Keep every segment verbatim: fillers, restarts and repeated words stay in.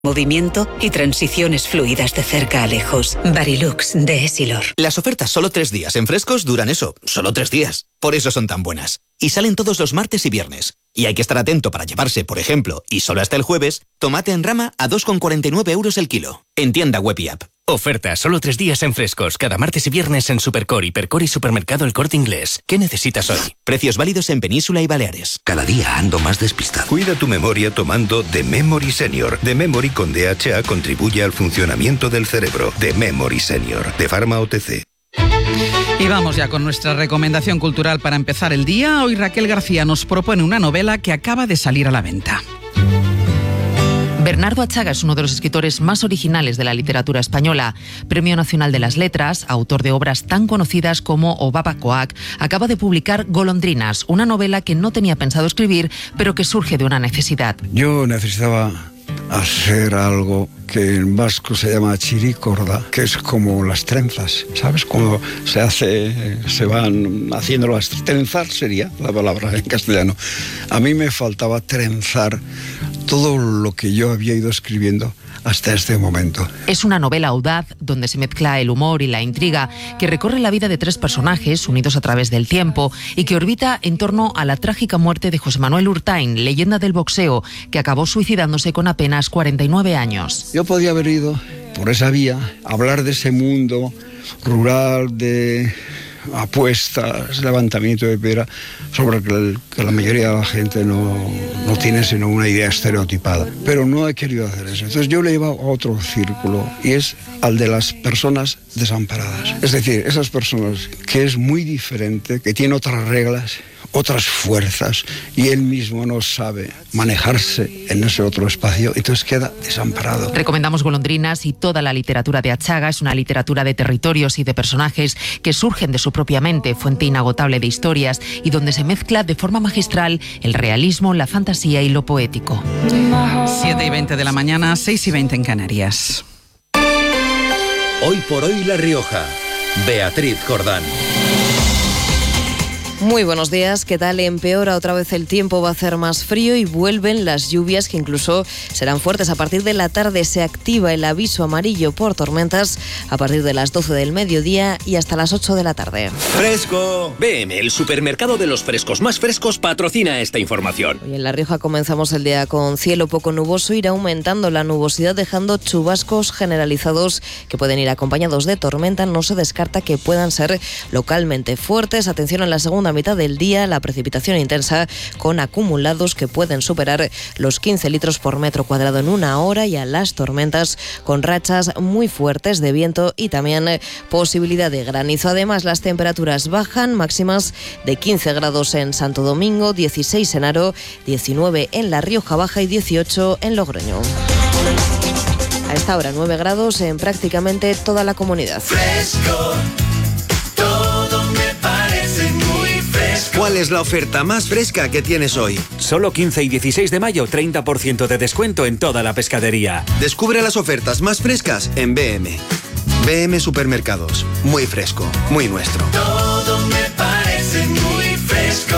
movimiento y transiciones fluidas de cerca a lejos. Varilux de Essilor. Las ofertas solo tres días en Frescos duran eso, solo tres días. Por eso son tan buenas. Y salen todos los martes y viernes. Y hay que estar atento para llevarse, por ejemplo, y solo hasta el jueves, tomate en rama a dos con cuarenta y nueve euros el kilo. En tienda web y app. Oferta solo tres días en Frescos, cada martes y viernes en Supercore, Hipercore y Supermercado El Corte Inglés. ¿Qué necesitas hoy? Precios válidos en Península y Baleares. Cada día ando más despistado. Cuida tu memoria tomando The Memory Senior. The Memory con D H A contribuye al funcionamiento del cerebro. The Memory Senior, de Pharma O T C. Y vamos ya con nuestra recomendación cultural para empezar el día. Hoy Raquel García nos propone una novela que acaba de salir a la venta. Bernardo Atxaga es uno de los escritores más originales de la literatura española. Premio Nacional de las Letras, autor de obras tan conocidas como Obabacoac, acaba de publicar Golondrinas, una novela que no tenía pensado escribir, pero que surge de una necesidad. Yo necesitaba hacer algo que en vasco se llama chiricorda, que es como las trenzas, ¿sabes? Cuando se hace, se van haciendo las trenzar, sería la palabra en castellano. A mí me faltaba trenzar todo lo que yo había ido escribiendo hasta este momento. Es una novela audaz donde se mezcla el humor y la intriga, que recorre la vida de tres personajes unidos a través del tiempo y que orbita en torno a la trágica muerte de José Manuel Urtain, leyenda del boxeo, que acabó suicidándose con apenas cuarenta y nueve años. Yo podía haber ido por esa vía, hablar de ese mundo rural, de apuestas, levantamiento de piedra, sobre que, el, que la mayoría de la gente no, no tiene sino una idea estereotipada. Pero no he querido hacer eso. Entonces yo le iba a otro círculo, y es al de las personas desamparadas. Es decir, esas personas que es muy diferente, que tienen otras reglas, otras fuerzas, y él mismo no sabe manejarse en ese otro espacio, entonces queda desamparado. Recomendamos Golondrinas y toda la literatura de Atxaga. Es una literatura de territorios y de personajes que surgen de su propia mente, fuente inagotable de historias, y donde se mezcla de forma magistral el realismo, la fantasía y lo poético. siete y veinte de la mañana, seis y veinte en Canarias. Hoy por hoy La Rioja. Beatriz Jordán. Muy buenos días, ¿qué tal? Empeora otra vez el tiempo, va a hacer más frío y vuelven las lluvias que incluso serán fuertes. A partir de la tarde se activa el aviso amarillo por tormentas a partir de las doce del mediodía y hasta las ocho de la tarde. ¡Fresco! B M, el supermercado de los frescos más frescos, patrocina esta información. Hoy en La Rioja comenzamos el día con cielo poco nuboso, irá aumentando la nubosidad dejando chubascos generalizados que pueden ir acompañados de tormenta. No se descarta que puedan ser localmente fuertes. Atención, en la segunda mitad del día la precipitación intensa con acumulados que pueden superar los quince litros por metro cuadrado en una hora, y a las tormentas con rachas muy fuertes de viento y también posibilidad de granizo. Además, las temperaturas bajan, máximas de quince grados en Santo Domingo, dieciséis en Haro, diecinueve en La Rioja Baja y dieciocho en Logroño. A esta hora nueve grados en prácticamente toda la comunidad. Fresco, todo me parece muy fresco. ¿Cuál es la oferta más fresca que tienes hoy? Solo quince y dieciséis de mayo, treinta por ciento de descuento en toda la pescadería. Descubre las ofertas más frescas en B M. B M Supermercados. Muy fresco, muy nuestro. Todo me parece muy fresco.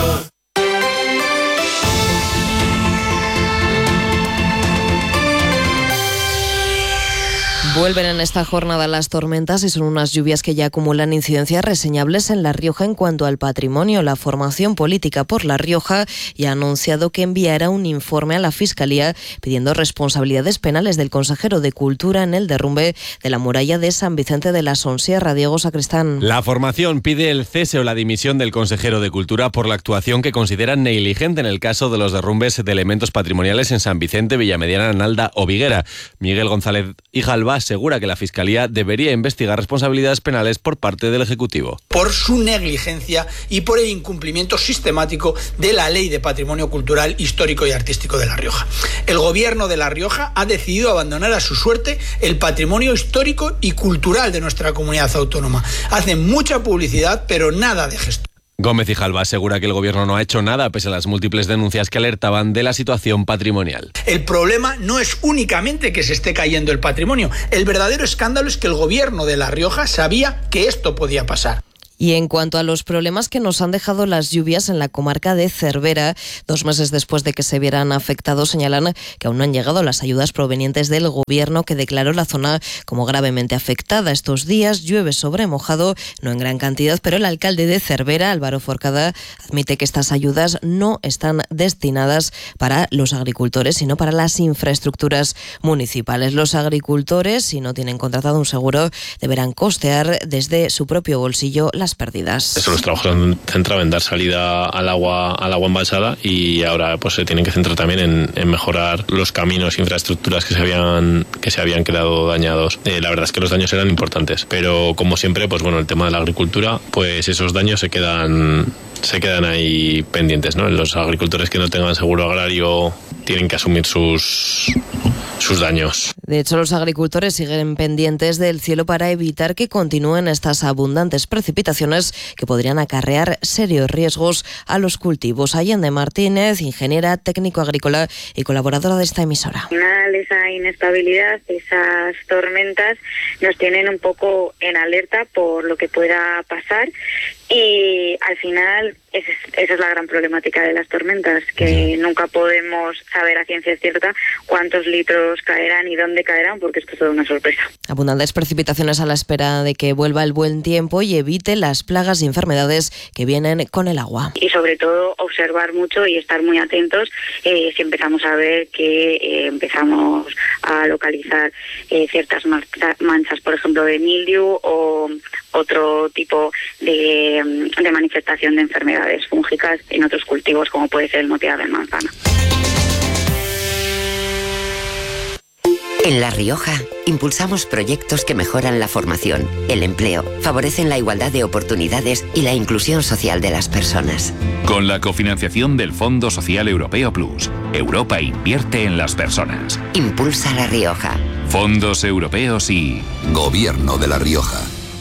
Vuelven en esta jornada las tormentas y son unas lluvias que ya acumulan incidencias reseñables en La Rioja en cuanto al patrimonio. La formación política por La Rioja ya ha anunciado que enviará un informe a la Fiscalía pidiendo responsabilidades penales del consejero de Cultura en el derrumbe de la muralla de San Vicente de la Sonsierra. Diego Sacristán. La formación pide el cese o la dimisión del consejero de Cultura por la actuación que consideran negligente en el caso de los derrumbes de elementos patrimoniales en San Vicente, Villamediana, Nalda o Viguera. Miguel González Hijalba asegura que la Fiscalía debería investigar responsabilidades penales por parte del Ejecutivo. Por su negligencia y por el incumplimiento sistemático de la Ley de Patrimonio Cultural, Histórico y Artístico de La Rioja. El Gobierno de La Rioja ha decidido abandonar a su suerte el patrimonio histórico y cultural de nuestra comunidad autónoma. Hacen mucha publicidad, pero nada de gestión. Gómez Hijalba asegura que el Gobierno no ha hecho nada pese a las múltiples denuncias que alertaban de la situación patrimonial. El problema no es únicamente que se esté cayendo el patrimonio. El verdadero escándalo es que el Gobierno de La Rioja sabía que esto podía pasar. Y en cuanto a los problemas que nos han dejado las lluvias en la comarca de Cervera, dos meses después de que se vieran afectados, señalan que aún no han llegado las ayudas provenientes del gobierno, que declaró la zona como gravemente afectada. Estos días llueve sobre mojado, no en gran cantidad, pero el alcalde de Cervera, Álvaro Forcada, admite que estas ayudas no están destinadas para los agricultores, sino para las infraestructuras municipales. Los agricultores, si no tienen contratado un seguro, deberán costear desde su propio bolsillo las pérdidas. Eso, los trabajos han centrado en dar salida al agua, al agua embalsada, y ahora pues se tienen que centrar también en, en mejorar los caminos e infraestructuras que se habían que se habían quedado dañados. Eh, la verdad es que los daños eran importantes, pero como siempre, pues bueno, el tema de la agricultura, pues esos daños se quedan se quedan ahí pendientes, ¿no? Los agricultores que no tengan seguro agrario tienen que asumir sus sus daños. De hecho, los agricultores siguen pendientes del cielo para evitar que continúen estas abundantes precipitaciones que podrían acarrear serios riesgos a los cultivos. Allende Martínez, ingeniera, técnico agrícola y colaboradora de esta emisora. Al final, esa inestabilidad, esas tormentas nos tienen un poco en alerta por lo que pueda pasar, y al final esa es, esa es la gran problemática de las tormentas, que nunca podemos saber a ciencia cierta cuántos litros caerán y dónde caerán, porque esto es toda una sorpresa. Abundantes precipitaciones a la espera de que vuelva el buen tiempo y evite las plagas y enfermedades que vienen con el agua. Y sobre todo observar mucho y estar muy atentos eh, si empezamos a ver que eh, empezamos a localizar eh, ciertas manchas, por ejemplo, de mildiu o otro tipo de, de manifestación de enfermedades fúngicas en otros cultivos, como puede ser el moteado de manzana. En La Rioja, impulsamos proyectos que mejoran la formación, el empleo, favorecen la igualdad de oportunidades y la inclusión social de las personas. Con la cofinanciación del Fondo Social Europeo Plus, Europa invierte en las personas. Impulsa La Rioja. Fondos europeos y Gobierno de La Rioja.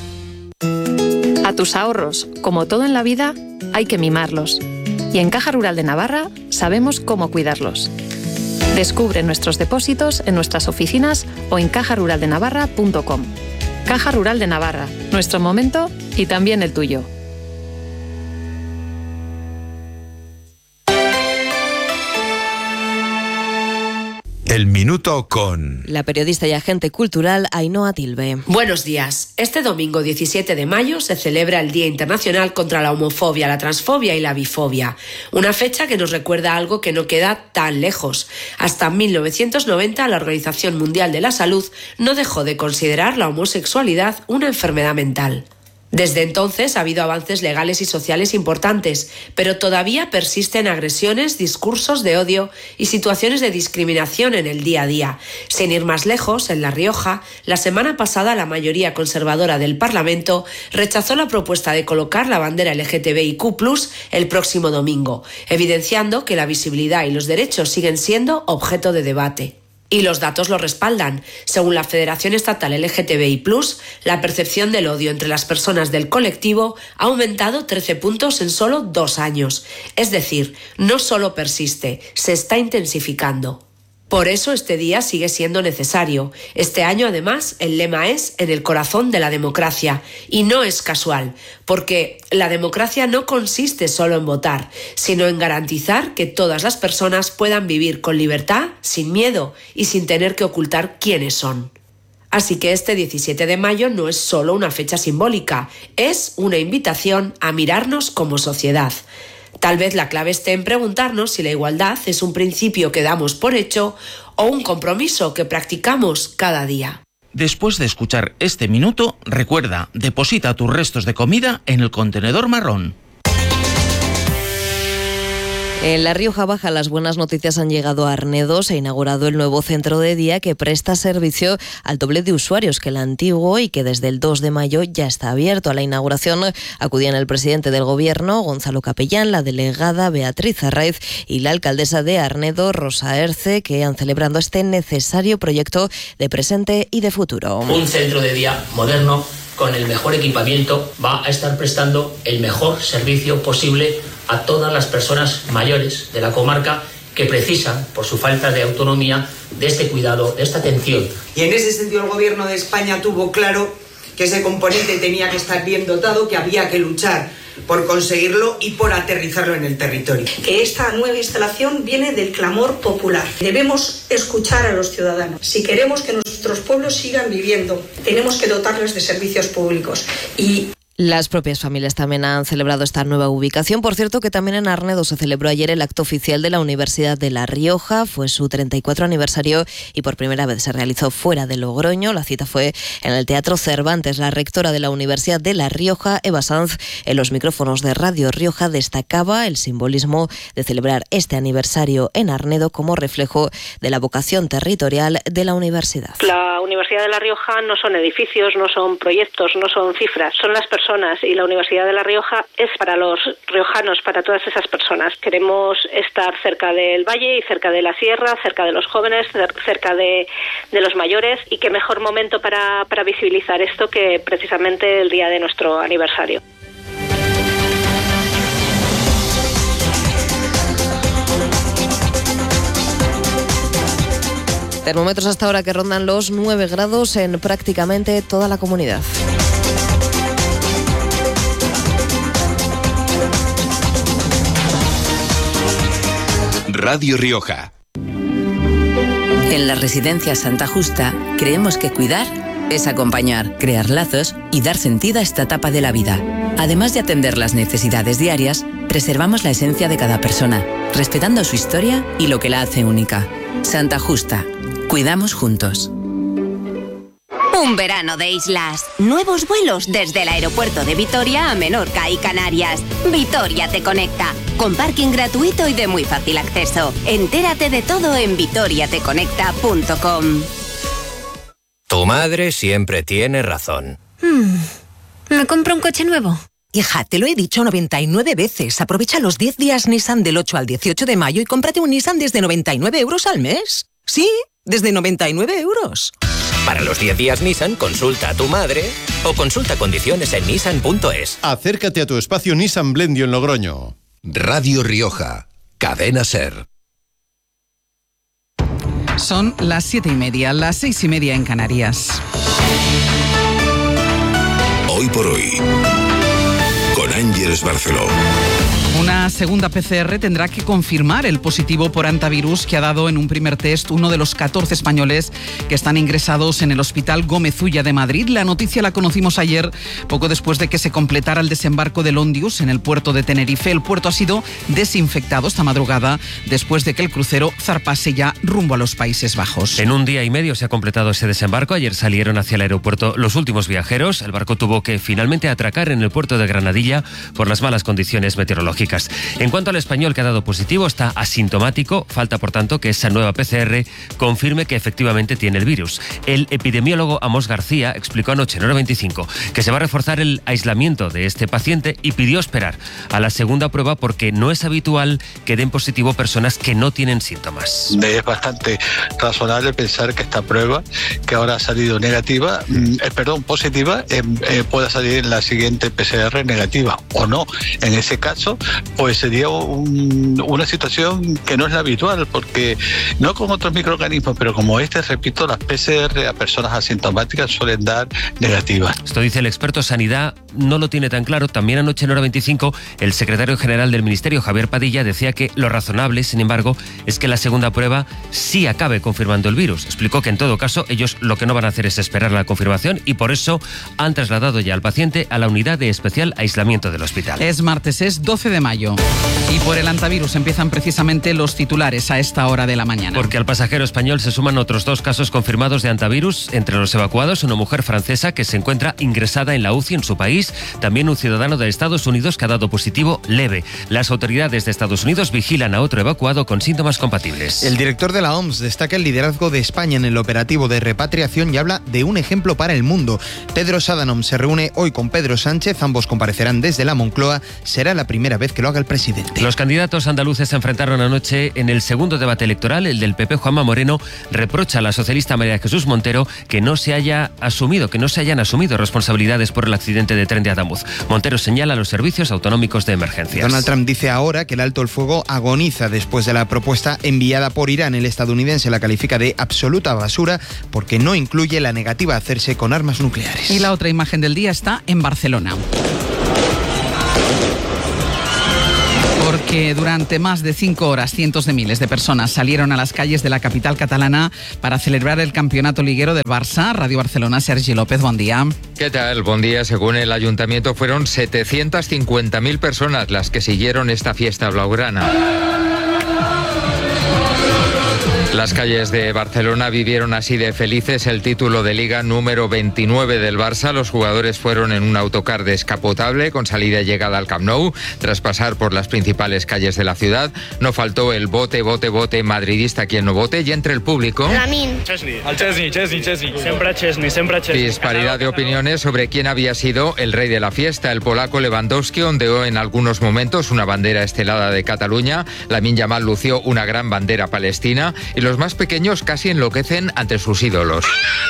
A tus ahorros, como todo en la vida, hay que mimarlos. Y en Caja Rural de Navarra sabemos cómo cuidarlos. Descubre nuestros depósitos en nuestras oficinas o en caja rural de navarra punto com. Caja Rural de Navarra, nuestro momento y también el tuyo. El Minuto con la periodista y agente cultural Ainhoa Tilbe. Buenos días. Este domingo diecisiete de mayo se celebra el Día Internacional contra la Homofobia, la Transfobia y la Bifobia. Una fecha que nos recuerda algo que no queda tan lejos. Hasta mil novecientos noventa la Organización Mundial de la Salud no dejó de considerar la homosexualidad una enfermedad mental. Desde entonces ha habido avances legales y sociales importantes, pero todavía persisten agresiones, discursos de odio y situaciones de discriminación en el día a día. Sin ir más lejos, en La Rioja, la semana pasada la mayoría conservadora del Parlamento rechazó la propuesta de colocar la bandera L G T B I Q plus, el próximo domingo, evidenciando que la visibilidad y los derechos siguen siendo objeto de debate. Y los datos lo respaldan. Según la Federación Estatal L G T B I plus, la percepción del odio entre las personas del colectivo ha aumentado trece puntos en solo dos años. Es decir, no solo persiste, se está intensificando. Por eso este día sigue siendo necesario. Este año, además, el lema es "En el corazón de la democracia". Y no es casual, porque la democracia no consiste solo en votar, sino en garantizar que todas las personas puedan vivir con libertad, sin miedo y sin tener que ocultar quiénes son. Así que este diecisiete de mayo no es solo una fecha simbólica, es una invitación a mirarnos como sociedad. Tal vez la clave esté en preguntarnos si la igualdad es un principio que damos por hecho o un compromiso que practicamos cada día. Después de escuchar este minuto, recuerda, deposita tus restos de comida en el contenedor marrón. En La Rioja Baja las buenas noticias han llegado a Arnedo. Se ha inaugurado el nuevo centro de día que presta servicio al doble de usuarios que el antiguo y que desde el dos de mayo ya está abierto. A la inauguración acudían el presidente del Gobierno, Gonzalo Capellán, la delegada Beatriz Arraiz y la alcaldesa de Arnedo, Rosa Erce, que han celebrado este necesario proyecto de presente y de futuro. Un centro de día moderno con el mejor equipamiento va a estar prestando el mejor servicio posible a todas las personas mayores de la comarca que precisan, por su falta de autonomía, de este cuidado, de esta atención. Y en ese sentido el Gobierno de España tuvo claro que ese componente tenía que estar bien dotado, que había que luchar por conseguirlo y por aterrizarlo en el territorio. Que esta nueva instalación viene del clamor popular. Debemos escuchar a los ciudadanos. Si queremos que nuestros pueblos sigan viviendo, tenemos que dotarles de servicios públicos. Y las propias familias también han celebrado esta nueva ubicación. Por cierto, que también en Arnedo se celebró ayer el acto oficial de la Universidad de La Rioja. Fue su treinta y cuatro aniversario y por primera vez se realizó fuera de Logroño. La cita fue en el Teatro Cervantes. La rectora de la Universidad de La Rioja, Eva Sanz, en los micrófonos de Radio Rioja destacaba el simbolismo de celebrar este aniversario en Arnedo como reflejo de la vocación territorial de la universidad. La Universidad de La Rioja no son edificios, no son proyectos, no son cifras, son las personas. Y la Universidad de La Rioja es para los riojanos, para todas esas personas. Queremos estar cerca del valle y cerca de la sierra, cerca de los jóvenes, cerca de, de los mayores, y qué mejor momento para, para visibilizar esto que precisamente el día de nuestro aniversario. Termómetros hasta ahora que rondan los nueve grados en prácticamente toda la comunidad. Radio Rioja. En la Residencia Santa Justa creemos que cuidar es acompañar, crear lazos y dar sentido a esta etapa de la vida. Además de atender las necesidades diarias, preservamos la esencia de cada persona, respetando su historia y lo que la hace única. Santa Justa. Cuidamos juntos. Un verano de islas. Nuevos vuelos desde el aeropuerto de Vitoria a Menorca y Canarias. Vitoria te conecta. Con parking gratuito y de muy fácil acceso. Entérate de todo en vitoria te conecta punto com. Tu madre siempre tiene razón. Hmm. ¿Me compro un coche nuevo? Hija, te lo he dicho noventa y nueve veces. Aprovecha los diez días Nissan del ocho al dieciocho de mayo y cómprate un Nissan desde noventa y nueve euros al mes. Sí, desde noventa y nueve euros. Para los diez días Nissan, consulta a tu madre o consulta condiciones en nissan punto es. Acércate a tu espacio Nissan Blendio en Logroño. Radio Rioja, Cadena Ser. Son las siete y media, las seis y media en Canarias. Hoy por hoy, con Ángeles Barceló. Una segunda P C R tendrá que confirmar el positivo por hantavirus que ha dado en un primer test uno de los catorce españoles que están ingresados en el Hospital Gómez Ulla de Madrid. La noticia la conocimos ayer, poco después de que se completara el desembarco del Ondius en el puerto de Tenerife. El puerto ha sido desinfectado esta madrugada después de que el crucero zarpase ya rumbo a los Países Bajos. En un día y medio se ha completado ese desembarco. Ayer salieron hacia el aeropuerto los últimos viajeros. El barco tuvo que finalmente atracar en el puerto de Granadilla por las malas condiciones meteorológicas. En cuanto al español que ha dado positivo, está asintomático. Falta, por tanto, que esa nueva P C R confirme que efectivamente tiene el virus. El epidemiólogo Amos García explicó anoche en Hora veinticinco que se va a reforzar el aislamiento de este paciente y pidió esperar a la segunda prueba porque no es habitual que den positivo personas que no tienen síntomas. Es bastante razonable pensar que esta prueba, que ahora ha salido negativa, eh, perdón, positiva, eh, eh, pueda salir en la siguiente P C R negativa o no. En ese caso, pues sería un, una situación que no es la habitual, porque no con otros microorganismos, pero como este, repito, las P C R a personas asintomáticas suelen dar negativas. Esto dice el experto. Sanidad no lo tiene tan claro. También anoche en Hora veinticinco, el secretario general del Ministerio, Javier Padilla, decía que lo razonable, sin embargo, es que la segunda prueba sí acabe confirmando el virus. Explicó que en todo caso ellos lo que no van a hacer es esperar la confirmación y por eso han trasladado ya al paciente a la unidad de especial aislamiento del hospital. Es martes, es doce de mayo. Y por el hantavirus empiezan precisamente los titulares a esta hora de la mañana. Porque al pasajero español se suman otros dos casos confirmados de hantavirus. Entre los evacuados, una mujer francesa que se encuentra ingresada en la U C I en su país. También un ciudadano de Estados Unidos que ha dado positivo leve. Las autoridades de Estados Unidos vigilan a otro evacuado con síntomas compatibles. El director de la O M S destaca el liderazgo de España en el operativo de repatriación y habla de un ejemplo para el mundo. Pedro Sádanom se reúne hoy con Pedro Sánchez. Ambos comparecerán desde la Moncloa. Será la primera vez que lo haga el presidente. Los candidatos andaluces se enfrentaron anoche en el segundo debate electoral. El del P P, Juanma Moreno, reprocha a la socialista María Jesús Montero que no se haya asumido, que no se hayan asumido responsabilidades por el accidente de tren de Adamuz. Montero señala los servicios autonómicos de emergencias. Donald Trump dice ahora que el alto el fuego agoniza después de la propuesta enviada por Irán. El estadounidense la califica de absoluta basura porque no incluye la negativa a hacerse con armas nucleares. Y la otra imagen del día está en Barcelona. Porque durante más de cinco horas cientos de miles de personas salieron a las calles de la capital catalana para celebrar el campeonato liguero del Barça. Radio Barcelona, Sergi López, buen día. ¿Qué tal? Buen día. Según el ayuntamiento fueron setecientas cincuenta mil personas las que siguieron esta fiesta blaugrana. Las calles de Barcelona vivieron así de felices el título de Liga número veintinueve del Barça. Los jugadores fueron en un autocar descapotable con salida y llegada al Camp Nou. Tras pasar por las principales calles de la ciudad, no faltó el bote, bote, bote madridista quien no vote, y entre el público... Lamin. Chesney. Al Chesney, Chesney, Chesney. Siempre Chesney, siempre Chesney. Disparidad de opiniones sobre quién había sido el rey de la fiesta. El polaco Lewandowski ondeó en algunos momentos una bandera estelada de Cataluña. Lamine Yamal lució una gran bandera palestina. Y los más pequeños casi enloquecen ante sus ídolos.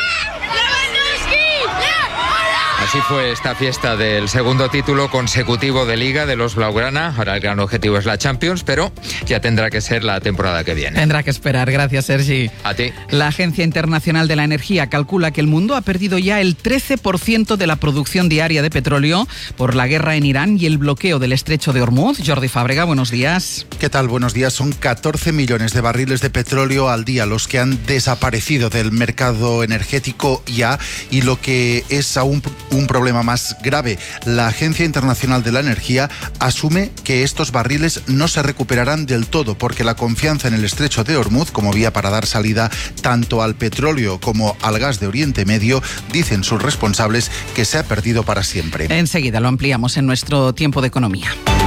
Así fue esta fiesta del segundo título consecutivo de Liga de los Blaugrana. Ahora el gran objetivo es la Champions, pero ya tendrá que ser la temporada que viene. Tendrá que esperar. Gracias, Sergi. A ti. La Agencia Internacional de la Energía calcula que el mundo ha perdido ya el trece por ciento de la producción diaria de petróleo por la guerra en Irán y el bloqueo del estrecho de Hormuz. Jordi Fábrega, buenos días. ¿Qué tal? Buenos días. Son catorce millones de barriles de petróleo al día los que han desaparecido del mercado energético ya, y lo que es aún un problema más grave, la Agencia Internacional de la Energía asume que estos barriles no se recuperarán del todo porque la confianza en el estrecho de Hormuz como vía para dar salida tanto al petróleo como al gas de Oriente Medio, dicen sus responsables que se ha perdido para siempre. Enseguida lo ampliamos en nuestro tiempo de economía.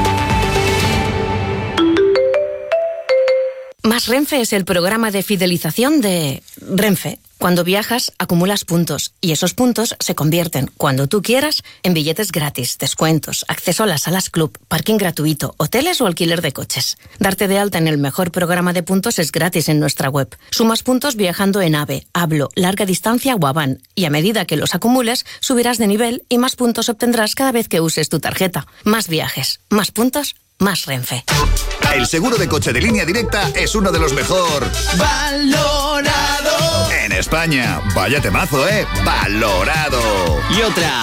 Más Renfe es el programa de fidelización de Renfe. Cuando viajas, acumulas puntos y esos puntos se convierten, cuando tú quieras, en billetes gratis, descuentos, acceso a las salas club, parking gratuito, hoteles o alquiler de coches. Darte de alta en el mejor programa de puntos es gratis en nuestra web. Sumas puntos viajando en AVE, Hablo, Larga Distancia o Avan, y a medida que los acumules, subirás de nivel y más puntos obtendrás cada vez que uses tu tarjeta. Más viajes, más puntos, más Renfe. El seguro de coche de Línea Directa es uno de los mejor valorado en España. Vaya temazo, ¿eh? Valorado. Y otra,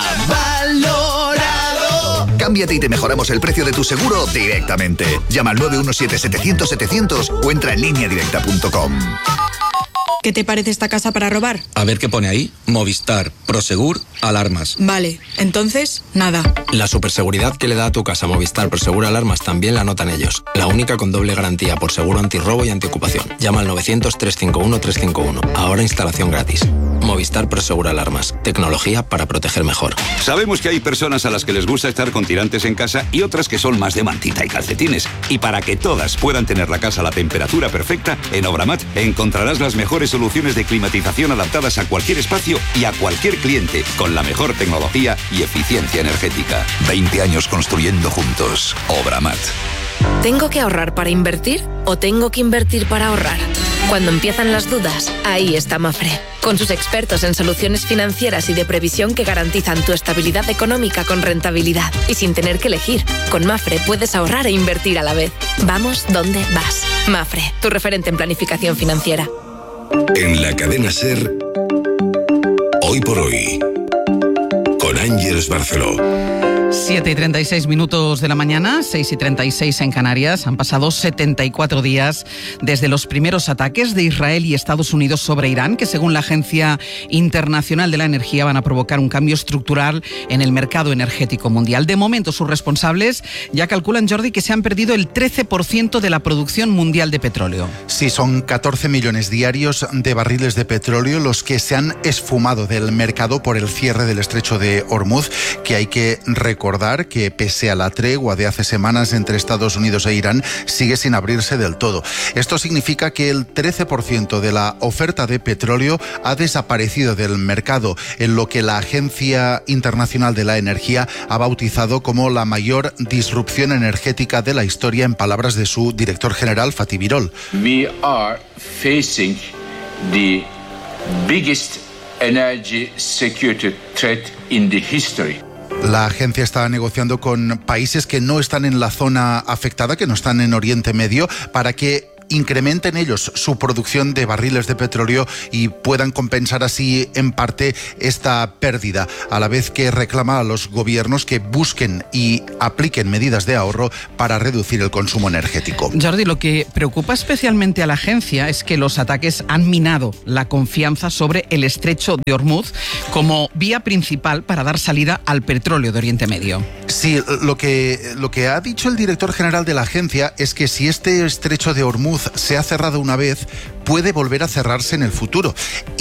valorado. Cámbiate y te mejoramos el precio de tu seguro directamente. Llama al nueve uno siete, setecientos, setecientos o entra en línea directa punto com. ¿Qué te parece esta casa para robar? A ver qué pone ahí. Movistar, Prosegur, alarmas. Vale, entonces, nada. La superseguridad que le da a tu casa Movistar Prosegur Alarmas también la notan ellos. La única con doble garantía por seguro antirrobo y antiocupación. Llama al novecientos, trescientos cincuenta y uno, trescientos cincuenta y uno. Ahora instalación gratis. Movistar Prosegur Alarmas. Tecnología para proteger mejor. Sabemos que hay personas a las que les gusta estar con tirantes en casa y otras que son más de mantita y calcetines. Y para que todas puedan tener la casa a la temperatura perfecta, en Obramat encontrarás las mejores soluciones de climatización adaptadas a cualquier espacio y a cualquier cliente, con la mejor tecnología y eficiencia energética. veinte años construyendo juntos. Obramat. ¿Tengo que ahorrar para invertir o tengo que invertir para ahorrar? Cuando empiezan las dudas, ahí está Mafre, con sus expertos en soluciones financieras y de previsión que garantizan tu estabilidad económica con rentabilidad y sin tener que elegir. Con Mafre puedes ahorrar e invertir a la vez. Vamos donde vas. Mafre, tu referente en planificación financiera. En la cadena SER, Hoy por Hoy, con Ángeles Barceló. siete y treinta y seis minutos de la mañana, seis y treinta y seis en Canarias. Han pasado setenta y cuatro días desde los primeros ataques de Israel y Estados Unidos sobre Irán, que según la Agencia Internacional de la Energía van a provocar un cambio estructural en el mercado energético mundial. De momento, sus responsables ya calculan, Jordi, que se han perdido el trece por ciento de la producción mundial de petróleo. Sí, son catorce millones diarios de barriles de petróleo los que se han esfumado del mercado por el cierre del estrecho de Hormuz, que hay que recordar recordar que pese a la tregua de hace semanas entre Estados Unidos e Irán, sigue sin abrirse del todo. Esto significa que el trece por ciento de la oferta de petróleo ha desaparecido del mercado, en lo que la Agencia Internacional de la Energía ha bautizado como la mayor disrupción energética de la historia, en palabras de su director general, Fatih Birol. We are facing the biggest energy security threat in the history. La agencia está negociando con países que no están en la zona afectada, que no están en Oriente Medio, para que incrementen ellos su producción de barriles de petróleo y puedan compensar así en parte esta pérdida, a la vez que reclama a los gobiernos que busquen y apliquen medidas de ahorro para reducir el consumo energético. Jordi, lo que preocupa especialmente a la agencia es que los ataques han minado la confianza sobre el estrecho de Hormuz como vía principal para dar salida al petróleo de Oriente Medio. Sí, lo que, lo que ha dicho el director general de la agencia es que si este estrecho de Hormuz se ha cerrado una vez, puede volver a cerrarse en el futuro.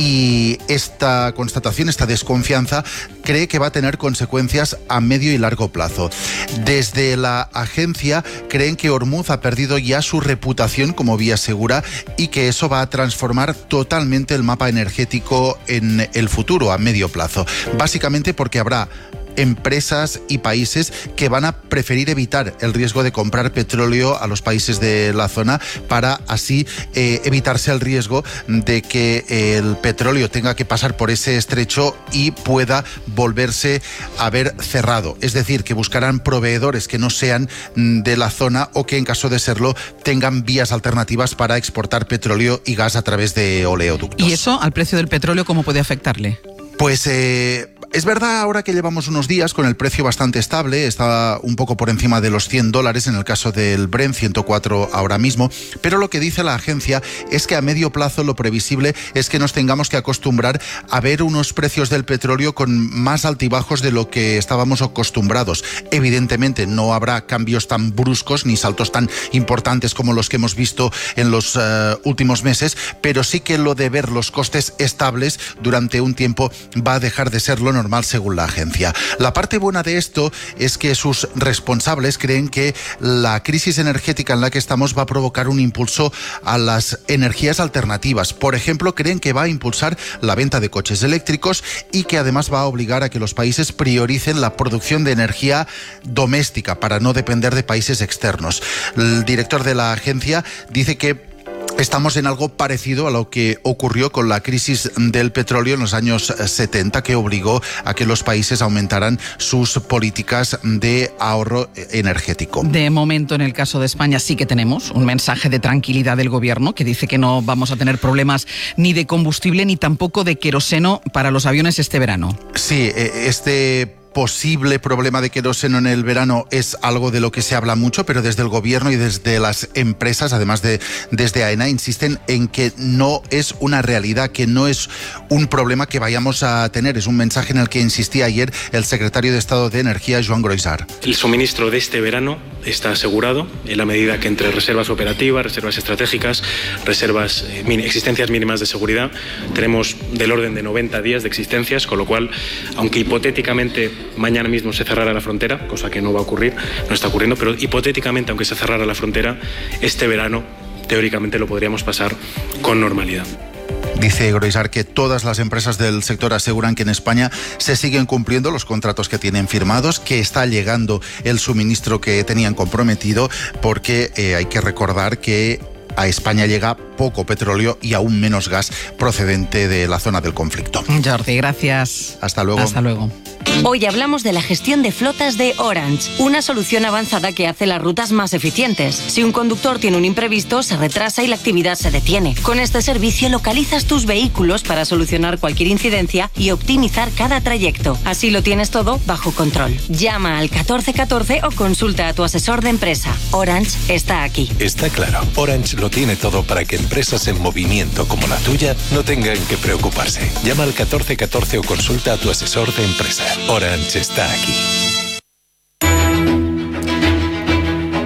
Y esta constatación, esta desconfianza, cree que va a tener consecuencias a medio y largo plazo. Desde la agencia creen que Hormuz ha perdido ya su reputación como vía segura y que eso va a transformar totalmente el mapa energético en el futuro, a medio plazo. Básicamente porque habrá empresas y países que van a preferir evitar el riesgo de comprar petróleo a los países de la zona para así eh, evitarse el riesgo de que el petróleo tenga que pasar por ese estrecho y pueda volverse a ver cerrado. Es decir, que buscarán proveedores que no sean de la zona o que en caso de serlo tengan vías alternativas para exportar petróleo y gas a través de oleoductos. ¿Y eso al precio del petróleo cómo puede afectarle? Pues eh, es verdad ahora que llevamos unos días con el precio bastante estable, está un poco por encima de los cien dólares en el caso del Brent, ciento cuatro ahora mismo, pero lo que dice la agencia es que a medio plazo lo previsible es que nos tengamos que acostumbrar a ver unos precios del petróleo con más altibajos de lo que estábamos acostumbrados. Evidentemente no habrá cambios tan bruscos ni saltos tan importantes como los que hemos visto en los uh, últimos meses, pero sí que lo de ver los costes estables durante un tiempo va a dejar de ser lo normal según la agencia. La parte buena de esto es que sus responsables creen que la crisis energética en la que estamos va a provocar un impulso a las energías alternativas. Por ejemplo, creen que va a impulsar la venta de coches eléctricos y que además va a obligar a que los países prioricen la producción de energía doméstica para no depender de países externos. El director de la agencia dice que estamos en algo parecido a lo que ocurrió con la crisis del petróleo en los años setenta, que obligó a que los países aumentaran sus políticas de ahorro energético. De momento, en el caso de España, sí que tenemos un mensaje de tranquilidad del gobierno que dice que no vamos a tener problemas ni de combustible ni tampoco de queroseno para los aviones este verano. Sí, este posible problema de queroseno en el verano es algo de lo que se habla mucho, pero desde el gobierno y desde las empresas, además de desde AENA, insisten en que no es una realidad, que no es un problema que vayamos a tener. Es un mensaje en el que insistía ayer el secretario de Estado de Energía, Joan Groisart. El suministro de este verano está asegurado en la medida que entre reservas operativas, reservas estratégicas, reservas, eh, existencias mínimas de seguridad, tenemos del orden de noventa días de existencias, con lo cual, aunque hipotéticamente mañana mismo se cerrara la frontera, cosa que no va a ocurrir, no está ocurriendo, pero hipotéticamente, aunque se cerrara la frontera, este verano teóricamente lo podríamos pasar con normalidad. Dice Groisart que todas las empresas del sector aseguran que en España se siguen cumpliendo los contratos que tienen firmados, que está llegando el suministro que tenían comprometido, porque eh, hay que recordar que a España llega poco petróleo y aún menos gas procedente de la zona del conflicto. Jordi, gracias. Hasta luego. Hasta luego. Hoy hablamos de la gestión de flotas de Orange, una solución avanzada que hace las rutas más eficientes. Si un conductor tiene un imprevisto, se retrasa y la actividad se detiene. Con este servicio localizas tus vehículos para solucionar cualquier incidencia y optimizar cada trayecto. Así lo tienes todo bajo control. Llama al catorce catorce o consulta a tu asesor de empresa. Orange está aquí. Está claro, Orange lo tiene todo para que empresas en movimiento como la tuya no tengan que preocuparse. Llama al catorce catorce o consulta a tu asesor de empresa. Orange está aquí.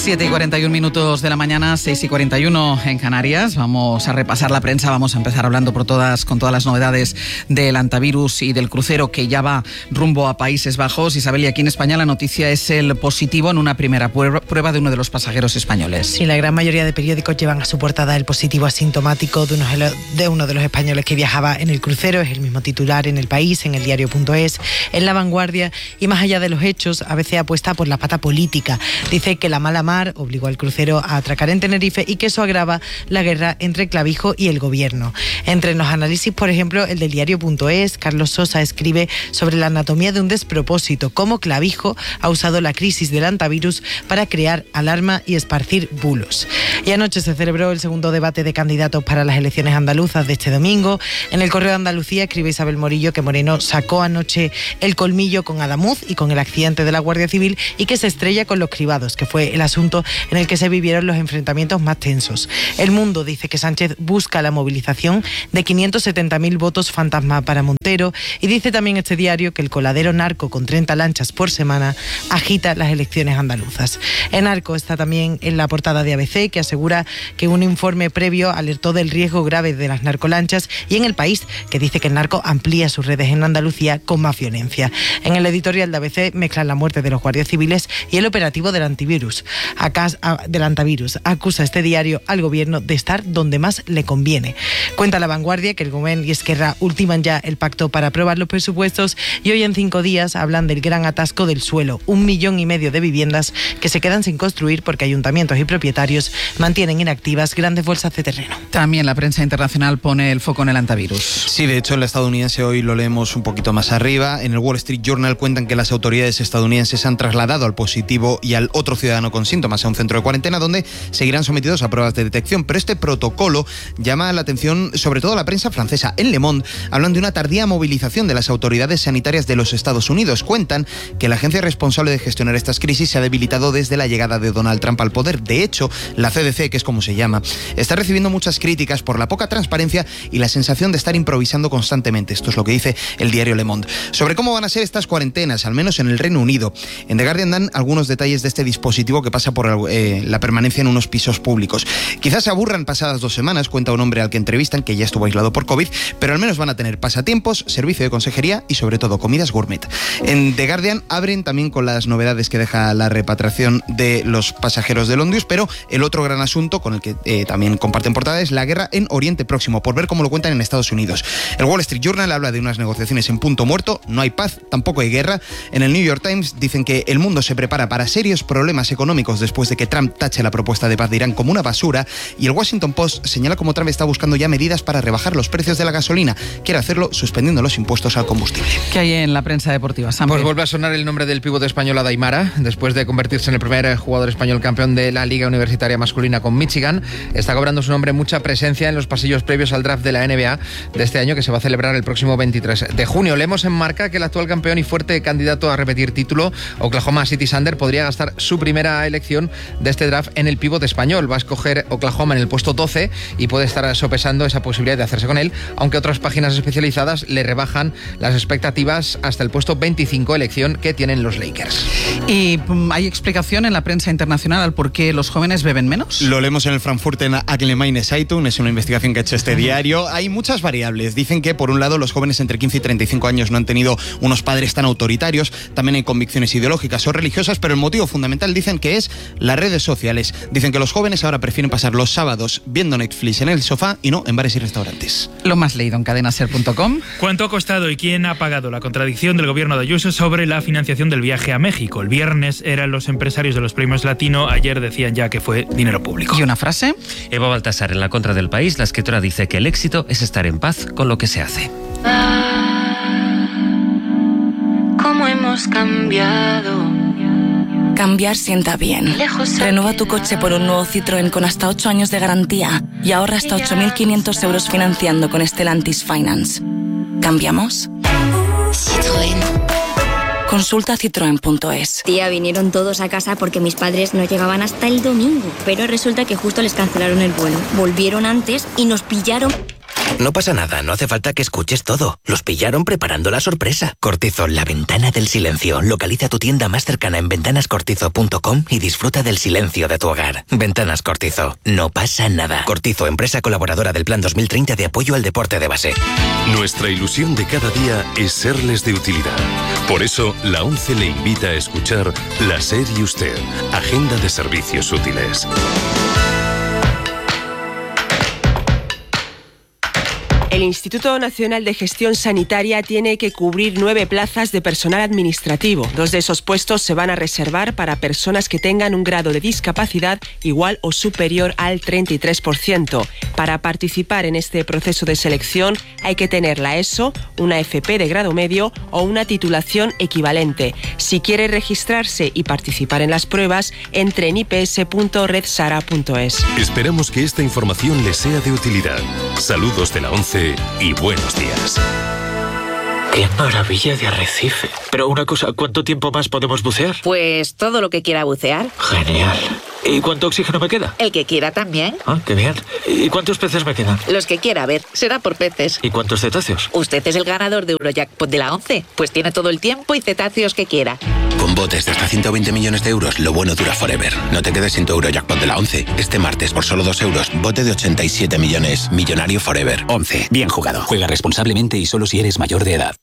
siete y cuarenta y un minutos de la mañana, seis y cuarenta y uno en Canarias. Vamos a repasar la prensa, vamos a empezar hablando por todas, con todas las novedades del antivirus y del crucero que ya va rumbo a Países Bajos. Isabel, y aquí en España la noticia es el positivo en una primera prueba de uno de los pasajeros españoles. Sí, la gran mayoría de periódicos llevan a su portada el positivo asintomático de uno de, uno de los españoles que viajaba en el crucero. Es el mismo titular en El País, en el diario punto es, en La Vanguardia, y más allá de los hechos, A B C apuesta por la pata política. Dice que la mala mar obligó al crucero a atracar en Tenerife y que eso agrava la guerra entre Clavijo y el gobierno. Entre los análisis, por ejemplo, el del diario punto es, Carlos Sosa escribe sobre la anatomía de un despropósito, cómo Clavijo ha usado la crisis del antivirus para crear alarma y esparcir bulos. Y anoche se celebró el segundo debate de candidatos para las elecciones andaluzas de este domingo. En el Correo de Andalucía escribe Isabel Morillo que Moreno sacó anoche el colmillo con Adamuz y con el accidente de la Guardia Civil y que se estrella con los cribados, que fue el asunto en el que se vivieron los enfrentamientos más tensos. El Mundo dice que Sánchez busca la movilización de quinientos setenta mil votos fantasma para Montero, y dice también este diario que el coladero narco con treinta lanchas por semana agita las elecciones andaluzas. En Narco está también en la portada de A B C, que asegura que un informe previo alertó del riesgo grave de las narcolanchas, y en El País, que dice que el narco amplía sus redes en Andalucía con más violencia. En el editorial de A B C mezclan la muerte de los guardias civiles y el operativo del antivirus. Acá, del antivirus. Acusa este diario al gobierno de estar donde más le conviene. Cuenta La Vanguardia que el Gobierno y Esquerra ultiman ya el pacto para aprobar los presupuestos, y hoy en cinco días hablan del gran atasco del suelo. Un millón y medio de viviendas que se quedan sin construir porque ayuntamientos y propietarios mantienen inactivas grandes bolsas de terreno. También la prensa internacional pone el foco en el antivirus. Sí, de hecho, en la estadounidense hoy lo leemos un poquito más arriba. En el Wall Street Journal cuentan que las autoridades estadounidenses han trasladado al positivo y al otro ciudadano con síntomas a un centro de cuarentena donde seguirán sometidos a pruebas de detección. Pero este protocolo llama la atención sobre todo a la prensa francesa. En Le Monde hablan de una tardía movilización de las autoridades sanitarias de los Estados Unidos. Cuentan que la agencia responsable de gestionar estas crisis se ha debilitado desde la llegada de Donald Trump al poder. De hecho, la C D C, que es como se llama, está recibiendo muchas críticas por la poca transparencia y la sensación de estar improvisando constantemente. Esto es lo que dice el diario Le Monde. Sobre cómo van a ser estas cuarentenas, al menos en el Reino Unido. En The Guardian dan algunos detalles de este dispositivo que pasa por eh, la permanencia en unos pisos públicos. Quizás se aburran pasadas dos semanas, cuenta un hombre al que entrevistan, que ya estuvo aislado por COVID, pero al menos van a tener pasatiempos, servicio de consejería y sobre todo comidas gourmet. En The Guardian abren también con las novedades que deja la repatriación de los pasajeros del Ondius, pero el otro gran asunto con el que eh, también comparten portada es la guerra en Oriente Próximo, por ver cómo lo cuentan en Estados Unidos. El Wall Street Journal habla de unas negociaciones en punto muerto, no hay paz, tampoco hay guerra. En el New York Times dicen que el mundo se prepara para serios problemas económicos después de que Trump tache la propuesta de paz de Irán como una basura, y el Washington Post señala cómo Trump está buscando ya medidas para rebajar los precios de la gasolina. Quiere hacerlo suspendiendo los impuestos al combustible. ¿Qué hay en la prensa deportiva, Sam? Pues vuelve a sonar el nombre del pívot español Adaimara, después de convertirse en el primer jugador español campeón de la Liga Universitaria Masculina con Michigan. Está cobrando su nombre mucha presencia en los pasillos previos al draft de la N B A de este año, que se va a celebrar el próximo veintitrés de junio. Leemos en Marca que el actual campeón y fuerte candidato a repetir título, Oklahoma City Thunder, podría gastar su primera elección de este draft en el pívot español. Va a escoger Oklahoma en el puesto doce y puede estar sopesando esa posibilidad de hacerse con él, aunque otras páginas especializadas le rebajan las expectativas hasta el puesto veinticinco, elección que tienen los Lakers. ¿Y hay explicación en la prensa internacional al por qué los jóvenes beben menos? Lo leemos en el Frankfurter Allgemeine Zeitung, es una investigación que ha hecho este diario. Hay muchas variables. Dicen que, por un lado, los jóvenes entre quince y treinta y cinco años no han tenido unos padres tan autoritarios, también hay convicciones ideológicas o religiosas, pero el motivo fundamental dicen que es las redes sociales. Dicen que los jóvenes ahora prefieren pasar los sábados viendo Netflix en el sofá y no en bares y restaurantes. Lo más leído en cadenaser punto com. ¿Cuánto ha costado y quién ha pagado la contradicción del gobierno de Ayuso sobre la financiación del viaje a México? El viernes eran los empresarios de los premios Latino, ayer decían ya que fue dinero público. ¿Y una frase? Eva Baltasar, en La Contra del País, la escritora dice que el éxito es estar en paz con lo que se hace. ¿Cómo hemos cambiado? Cambiar sienta bien. Renueva tu coche por un nuevo Citroën con hasta ocho años de garantía y ahorra hasta ocho mil quinientos euros financiando con Stellantis Finance. ¿Cambiamos? Citroën. Consulta citroen punto es. Tía, vinieron todos a casa porque mis padres no llegaban hasta el domingo, pero resulta que justo les cancelaron el vuelo. Volvieron antes y nos pillaron... No pasa nada, no hace falta que escuches todo. Los pillaron preparando la sorpresa. Cortizo, la ventana del silencio. Localiza tu tienda más cercana en ventanas cortizo punto com y disfruta del silencio de tu hogar. Ventanas Cortizo, no pasa nada. Cortizo, empresa colaboradora del Plan dos mil treinta de apoyo al deporte de base. Nuestra ilusión de cada día es serles de utilidad. Por eso, la ONCE le invita a escuchar La SER y Usted, Agenda de Servicios Útiles. El Instituto Nacional de Gestión Sanitaria tiene que cubrir nueve plazas de personal administrativo. Dos de esos puestos se van a reservar para personas que tengan un grado de discapacidad igual o superior al treinta y tres por ciento. Para participar en este proceso de selección hay que tener la ESO, una F P de grado medio o una titulación equivalente. Si quiere registrarse y participar en las pruebas, entre en i p s punto red sara punto es. Esperamos que esta información les sea de utilidad. Saludos de la ONCE y buenos días. ¡Qué maravilla de arrecife! Pero una cosa, ¿cuánto tiempo más podemos bucear? Pues todo lo que quiera bucear. Genial. ¿Y cuánto oxígeno me queda? El que quiera también. Ah, qué bien. ¿Y cuántos peces me quedan? Los que quiera, a ver, será por peces. ¿Y cuántos cetáceos? Usted es el ganador de Eurojackpot de la ONCE, pues tiene todo el tiempo y cetáceos que quiera. Con botes de hasta ciento veinte millones de euros, lo bueno dura forever. No te quedes sin tu Eurojackpot de la ONCE. Este martes, por solo dos euros, bote de ochenta y siete millones. Millonario forever. ONCE. Bien jugado. Juega responsablemente y solo si eres mayor de edad.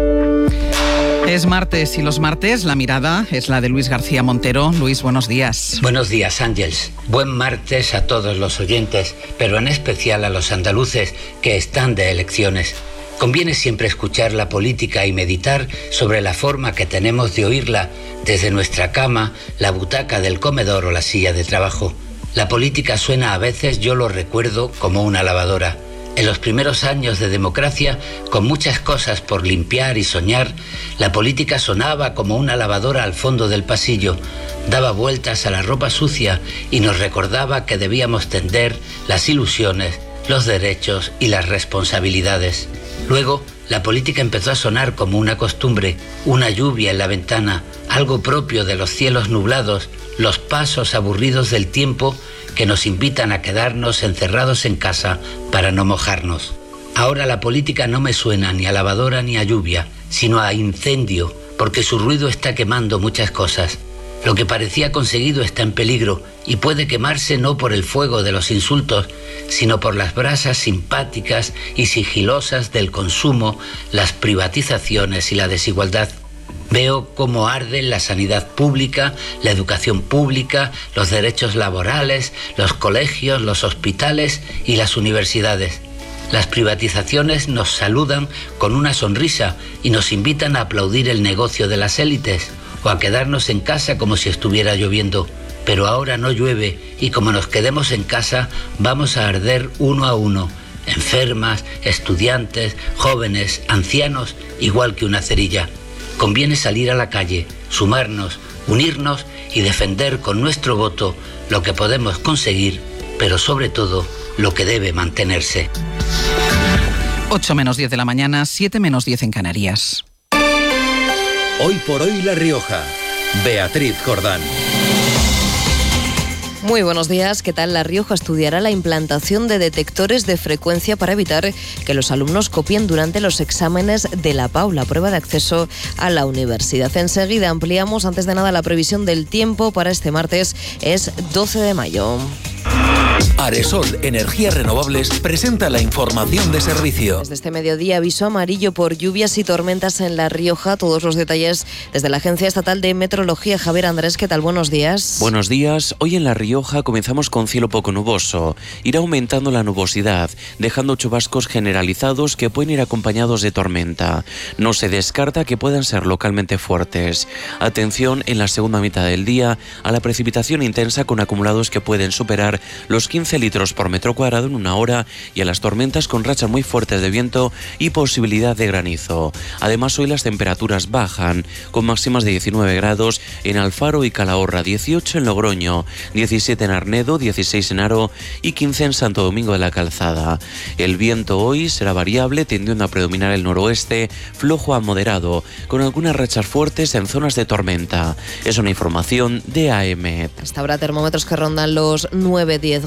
Es martes y los martes la mirada es la de Luis García Montero. Luis, buenos días. Buenos días, Ángeles. Buen martes a todos los oyentes, pero en especial a los andaluces que están de elecciones. Conviene siempre escuchar la política y meditar sobre la forma que tenemos de oírla desde nuestra cama, la butaca del comedor o la silla de trabajo. La política suena a veces, yo lo recuerdo, como una lavadora. En los primeros años de democracia, con muchas cosas por limpiar y soñar, la política sonaba como una lavadora al fondo del pasillo, daba vueltas a la ropa sucia y nos recordaba que debíamos tender las ilusiones, los derechos y las responsabilidades. Luego, la política empezó a sonar como una costumbre, una lluvia en la ventana, algo propio de los cielos nublados, los pasos aburridos del tiempo que nos invitan a quedarnos encerrados en casa para no mojarnos. Ahora la política no me suena ni a lavadora ni a lluvia, sino a incendio, porque su ruido está quemando muchas cosas. Lo que parecía conseguido está en peligro y puede quemarse no por el fuego de los insultos, sino por las brasas simpáticas y sigilosas del consumo, las privatizaciones y la desigualdad. Veo cómo arden la sanidad pública, la educación pública, los derechos laborales, los colegios, los hospitales y las universidades. Las privatizaciones nos saludan con una sonrisa y nos invitan a aplaudir el negocio de las élites o a quedarnos en casa como si estuviera lloviendo. Pero ahora no llueve y como nos quedemos en casa vamos a arder uno a uno. Enfermas, estudiantes, jóvenes, ancianos, igual que una cerilla. Conviene salir a la calle, sumarnos, unirnos y defender con nuestro voto lo que podemos conseguir, pero sobre todo lo que debe mantenerse. ocho menos diez de la mañana, siete menos diez en Canarias. Hoy por hoy La Rioja. Beatriz Jordán. Muy buenos días. ¿Qué tal? La Rioja estudiará la implantación de detectores de frecuencia para evitar que los alumnos copien durante los exámenes de la P A U, la prueba de acceso a la universidad. Enseguida ampliamos, antes de nada, la previsión del tiempo para este martes. Es doce de mayo. Aresol Energías Renovables presenta la información de servicio. Desde este mediodía, aviso amarillo por lluvias y tormentas en La Rioja. Todos los detalles desde la Agencia Estatal de Meteorología. Javier Andrés, ¿qué tal? Buenos días. Buenos días. Hoy en La Rioja comenzamos con cielo poco nuboso. Irá aumentando la nubosidad, dejando chubascos generalizados que pueden ir acompañados de tormenta. No se descarta que puedan ser localmente fuertes. Atención en la segunda mitad del día a la precipitación intensa con acumulados que pueden superar los quince litros por metro cuadrado en una hora y a las tormentas con rachas muy fuertes de viento y posibilidad de granizo. Además, hoy las temperaturas bajan, con máximas de diecinueve grados en Alfaro y Calahorra, dieciocho en Logroño, diecisiete en Arnedo, dieciséis en Haro y quince en Santo Domingo de la Calzada. El viento hoy será variable, tendiendo a predominar el noroeste, flojo a moderado, con algunas rachas fuertes en zonas de tormenta. Es una información de A E M E T. Hasta ahora termómetros que rondan los nueve a diez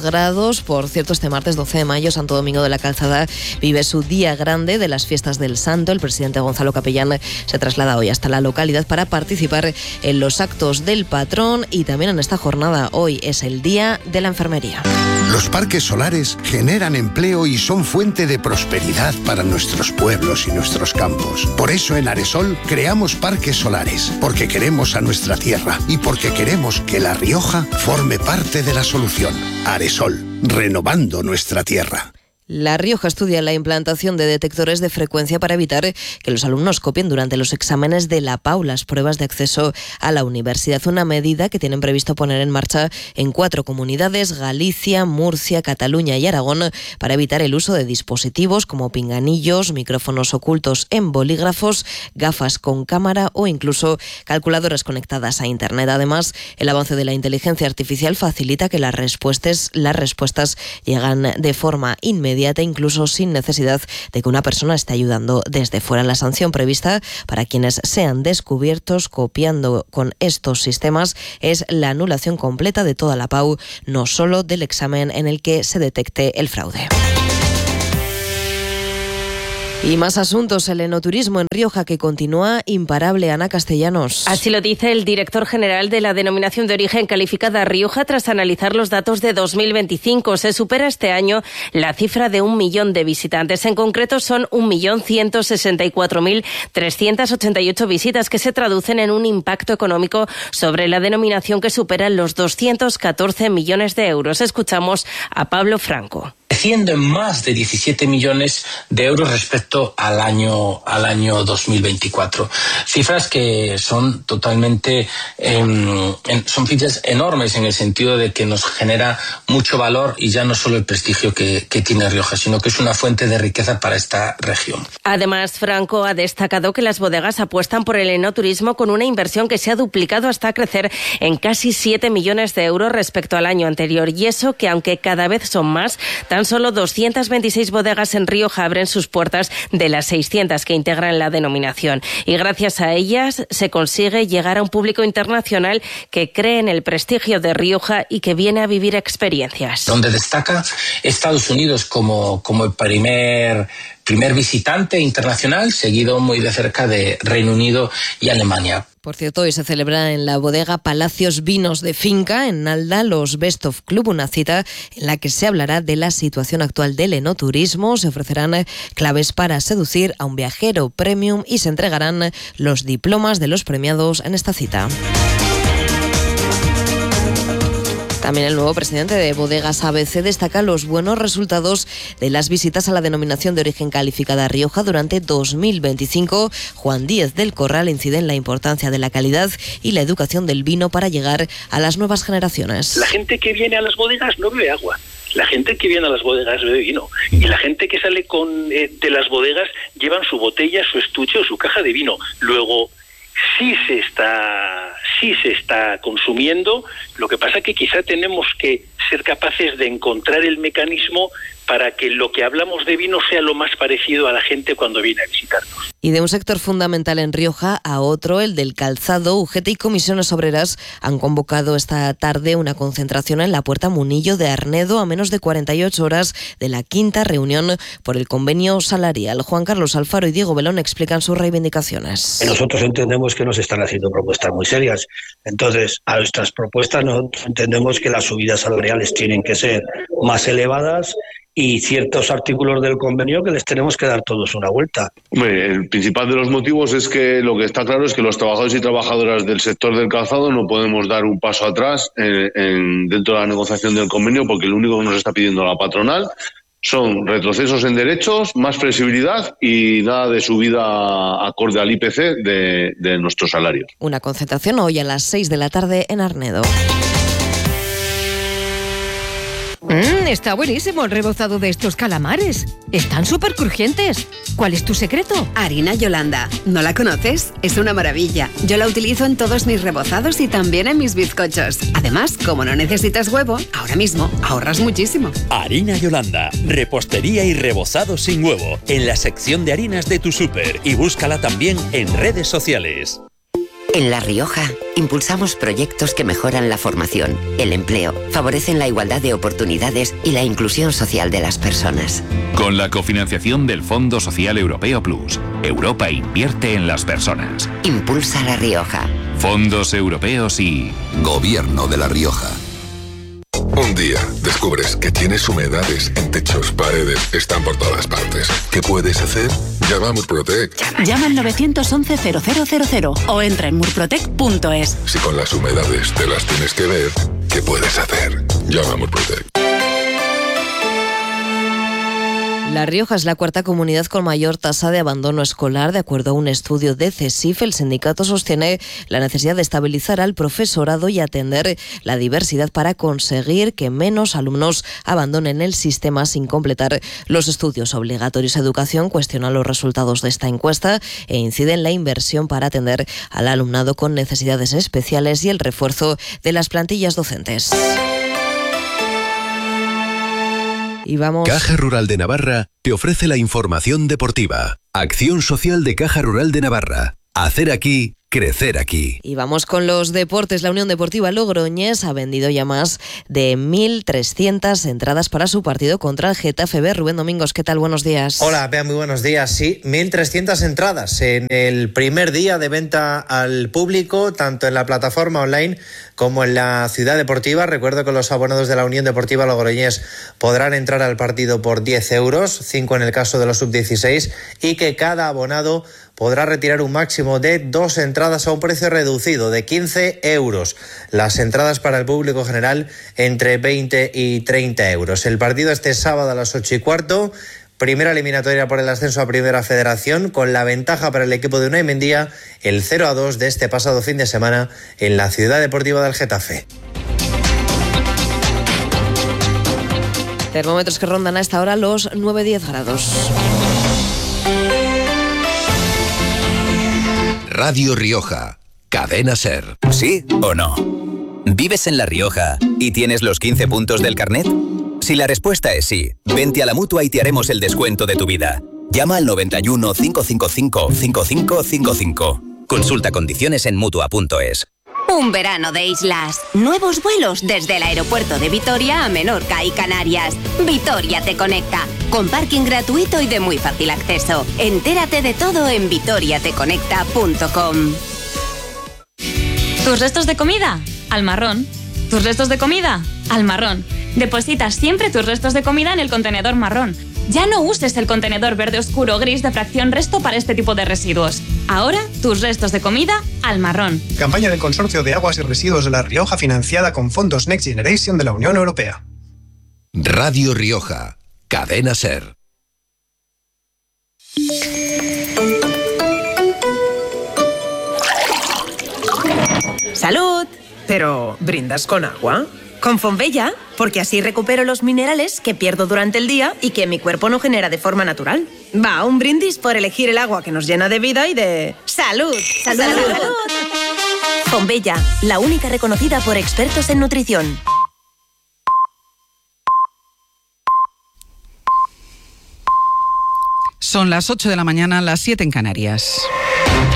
grados. Por cierto, este martes doce de mayo, Santo Domingo de la Calzada vive su día grande de las fiestas del Santo. El presidente Gonzalo Capellán se traslada hoy hasta la localidad para participar en los actos del patrón, y también en esta jornada hoy es el Día de la Enfermería. Los parques solares generan empleo y son fuente de prosperidad para nuestros pueblos y nuestros campos. Por eso en Aresol creamos parques solares, porque queremos a nuestra tierra y porque queremos que La Rioja forme parte de la solución. Aresol, renovando nuestra tierra. La Rioja estudia la implantación de detectores de frecuencia para evitar que los alumnos copien durante los exámenes de la P A U, las pruebas de acceso a la universidad. Una medida que tienen previsto poner en marcha en cuatro comunidades: Galicia, Murcia, Cataluña y Aragón, para evitar el uso de dispositivos como pinganillos, micrófonos ocultos en bolígrafos, gafas con cámara o incluso calculadoras conectadas a Internet. Además, el avance de la inteligencia artificial facilita que las respuestas, las respuestas llegan de forma inmediata, incluso sin necesidad de que una persona esté ayudando desde fuera. La sanción prevista para quienes sean descubiertos copiando con estos sistemas es la anulación completa de toda la P A U, no solo del examen en el que se detecte el fraude. Y más asuntos. El enoturismo en Rioja, que continúa imparable. Ana Castellanos. Así lo dice el director general de la Denominación de Origen Calificada Rioja tras analizar los datos de dos mil veinticinco. Se supera este año la cifra de un millón de visitantes. En concreto son un millón ciento sesenta y cuatro mil trescientas ochenta y ocho visitas, que se traducen en un impacto económico sobre la denominación que supera los doscientos catorce millones de euros. Escuchamos a Pablo Franco. Creciendo en más de diecisiete millones de euros respecto al año al año dos mil veinticuatro. Cifras que son totalmente eh, son cifras enormes, en el sentido de que nos genera mucho valor, y ya no solo el prestigio que, que tiene Rioja, sino que es una fuente de riqueza para esta región. Además, Franco ha destacado que las bodegas apuestan por el enoturismo con una inversión que se ha duplicado hasta crecer en casi siete millones de euros respecto al año anterior. Y eso que, aunque cada vez son más, tan solo doscientas veintiséis bodegas en Rioja abren sus puertas de las seiscientas que integran la denominación. Y gracias a ellas se consigue llegar a un público internacional que cree en el prestigio de Rioja y que viene a vivir experiencias. Donde destaca Estados Unidos como, como el primer... primer visitante internacional, seguido muy de cerca de Reino Unido y Alemania. Por cierto, hoy se celebra en la bodega Palacios Vinos de Finca, en Nalda, los Best of Club, una cita en la que se hablará de la situación actual del enoturismo. Se ofrecerán claves para seducir a un viajero premium y se entregarán los diplomas de los premiados en esta cita. También el nuevo presidente de Bodegas A B C destaca los buenos resultados de las visitas a la denominación de origen calificada Rioja durante dos mil veinticinco. Juan Díez del Corral incide en la importancia de la calidad y la educación del vino para llegar a las nuevas generaciones. La gente que viene a las bodegas no bebe agua. La gente que viene a las bodegas bebe vino. Y la gente que sale con eh, de las bodegas llevan su botella, su estuche o su caja de vino. Luego, sí se está sí se está consumiendo, lo que pasa que quizá tenemos que ser capaces de encontrar el mecanismo para que lo que hablamos de vino sea lo más parecido a la gente cuando viene a visitarnos. Y de un sector fundamental en Rioja a otro, el del calzado, U G T y Comisiones Obreras han convocado esta tarde una concentración en la Puerta Munillo de Arnedo, a menos de cuarenta y ocho horas de la quinta reunión por el convenio salarial. Juan Carlos Alfaro y Diego Belón explican sus reivindicaciones. Nosotros entendemos que nos están haciendo propuestas muy serias. Entonces, a nuestras propuestas nosotros entendemos que las subidas salariales tienen que ser más elevadas, y ciertos artículos del convenio que les tenemos que dar todos una vuelta. El principal de los motivos es que lo que está claro es que los trabajadores y trabajadoras del sector del calzado no podemos dar un paso atrás en, en, dentro de la negociación del convenio, porque lo único que nos está pidiendo la patronal son retrocesos en derechos, más flexibilidad y nada de subida acorde al I P C de, de nuestros salarios. Una concentración hoy a las seis de la tarde en Arnedo. Mmm, está buenísimo el rebozado de estos calamares. Están súper crujientes. ¿Cuál es tu secreto? Harina Yolanda. ¿No la conoces? Es una maravilla. Yo la utilizo en todos mis rebozados y también en mis bizcochos. Además, como no necesitas huevo, ahora mismo ahorras muchísimo. Harina Yolanda. Repostería y rebozado sin huevo. En la sección de harinas de tu súper. Y búscala también en redes sociales. En La Rioja, impulsamos proyectos que mejoran la formación, el empleo, favorecen la igualdad de oportunidades y la inclusión social de las personas. Con la cofinanciación del Fondo Social Europeo Plus, Europa invierte en las personas. Impulsa La Rioja. Fondos europeos y... Gobierno de La Rioja. Un día descubres que tienes humedades en techos, paredes, están por todas partes. ¿Qué puedes hacer? Llama a Murprotec. Llama al nueve once cero cero cero cero o entra en murprotec punto es. Si con las humedades te las tienes que ver, ¿qué puedes hacer? Llama a Murprotec. La Rioja es la cuarta comunidad con mayor tasa de abandono escolar. De acuerdo a un estudio de CESIF, el sindicato sostiene la necesidad de estabilizar al profesorado y atender la diversidad para conseguir que menos alumnos abandonen el sistema sin completar los estudios obligatorios. Educación cuestiona los resultados de esta encuesta e incide en la inversión para atender al alumnado con necesidades especiales y el refuerzo de las plantillas docentes. Y vamos... Caja Rural de Navarra te ofrece la información deportiva. Acción social de Caja Rural de Navarra. Hacer aquí, crecer aquí. Y vamos con los deportes. La Unión Deportiva Logroñés ha vendido ya más de mil trescientas entradas para su partido contra el Getafe B. Rubén Domingos, ¿qué tal? Buenos días. Hola, Bea, muy buenos días. Sí, mil trescientas entradas en el primer día de venta al público, tanto en la plataforma online como en la ciudad deportiva. Recuerdo que los abonados de la Unión Deportiva Logroñés podrán entrar al partido por diez euros, cinco en el caso de los sub dieciséis, y que cada abonado podrá retirar un máximo de dos entradas a un precio reducido de quince euros. Las entradas para el público general entre veinte y treinta euros. El partido este sábado a las ocho y cuarto. Primera eliminatoria por el ascenso a Primera Federación, con la ventaja para el equipo de Unai Mendía, el cero a dos de este pasado fin de semana en la Ciudad Deportiva del Getafe. Termómetros que rondan a esta hora los nueve a diez grados. Radio Rioja, Cadena Ser. ¿Sí o no? ¿Vives en La Rioja y tienes los quince puntos del carnet? Si la respuesta es sí, vente a la Mutua y te haremos el descuento de tu vida. Llama al noventa y uno, cinco cinco cinco, cinco cinco cinco cinco. Consulta condiciones en Mutua punto es. Un verano de islas. Nuevos vuelos desde el aeropuerto de Vitoria a Menorca y Canarias. Vitoria te conecta. Con parking gratuito y de muy fácil acceso. Entérate de todo en vitoria te conecta punto com. ¿Tus restos de comida? Al marrón. ¿Tus restos de comida? Al marrón. Depositas siempre tus restos de comida en el contenedor marrón. Ya no uses el contenedor verde oscuro o gris de fracción resto para este tipo de residuos. Ahora, tus restos de comida al marrón. Campaña del Consorcio de Aguas y Residuos de La Rioja financiada con fondos Next Generation de la Unión Europea. Radio Rioja, Cadena Ser. ¡Salud! Pero, ¿brindas con agua? Con Fonbella, porque así recupero los minerales que pierdo durante el día y que mi cuerpo no genera de forma natural. Va, un brindis por elegir el agua que nos llena de vida y de... ¡Salud! ¡Salud! ¡Salud! ¡Salud! Fonbella, la única reconocida por expertos en nutrición. Son las ocho de la mañana, las siete en Canarias.